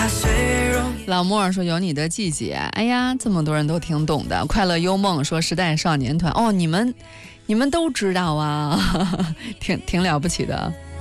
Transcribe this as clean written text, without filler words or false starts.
老莫说有你的季节，哎呀，这么多人都挺懂的。快乐幽梦说时代少年团，哦，你们都知道啊，挺了不起的。